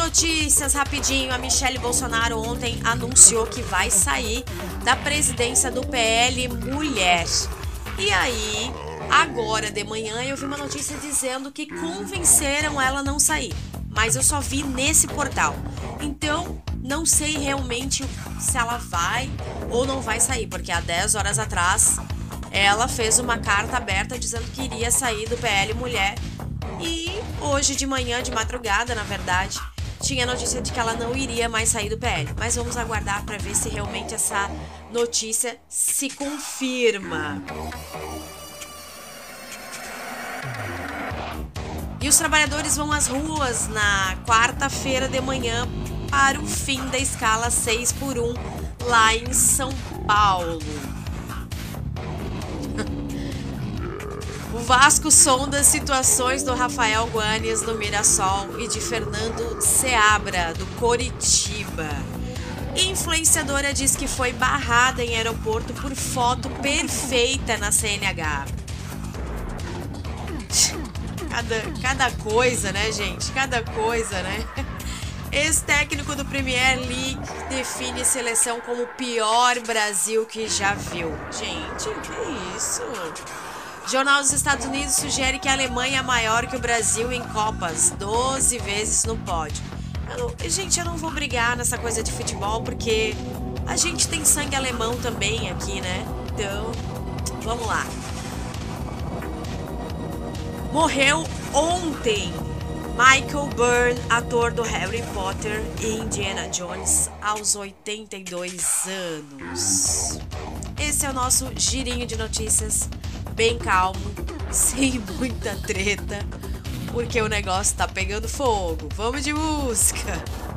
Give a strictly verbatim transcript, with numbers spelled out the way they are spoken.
notícias rapidinho. A Michelle Bolsonaro ontem anunciou que vai sair da presidência do P L Mulher. E aí, agora de manhã eu vi uma notícia dizendo que convenceram ela a não sair. Mas eu só vi nesse portal. Então, não sei realmente se ela vai ou não vai sair, porque há dez horas atrás ela fez uma carta aberta dizendo que iria sair do P L Mulher. E hoje de manhã, de madrugada, na verdade, tinha notícia de que ela não iria mais sair do P L. Mas vamos aguardar para ver se realmente essa notícia se confirma. E os trabalhadores vão às ruas na quarta-feira de manhã para o fim da escala seis por um lá em São Paulo. O Vasco sonda as situações do Rafael Guanes no Mirassol e de Fernando Seabra, do Coritiba. Influenciadora diz que foi barrada em aeroporto por foto perfeita na C N H. Cada, cada coisa, né, gente? Cada coisa, né? Ex-técnico do Premier League define seleção como o pior Brasil que já viu. Gente, que isso? Jornal dos Estados Unidos sugere que a Alemanha é maior que o Brasil em Copas, doze vezes no pódio. Eu não, gente, eu não vou brigar nessa coisa de futebol, porque a gente tem sangue alemão também aqui, né? Então, vamos lá. Morreu ontem Michael Byrne, ator do Harry Potter e Indiana Jones, aos oitenta e dois anos. Esse é o nosso girinho de notícias, bem calmo, sem muita treta, porque o negócio tá pegando fogo. Vamos de música!